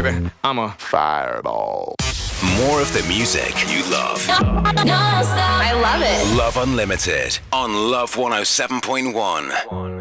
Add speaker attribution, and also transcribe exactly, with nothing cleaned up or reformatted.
Speaker 1: baby. I'm a fireball.
Speaker 2: More of the music you love.
Speaker 3: I love it.
Speaker 2: Love Unlimited on Love one oh seven point one.